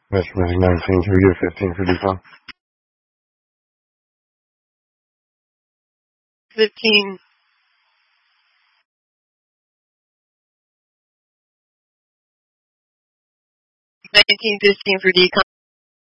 Estimating 19 for you, 15 for decon. 15. 19, 15 for decon.